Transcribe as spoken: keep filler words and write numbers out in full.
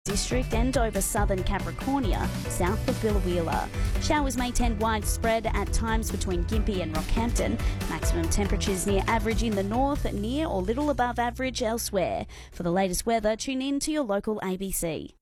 District and over southern Capricornia, south of Biloela. Showers may tend widespread at times between Gympie and Rockhampton. Maximum temperatures near average in the north, near or little above average elsewhere. For the latest weather, tune in to your local A B C.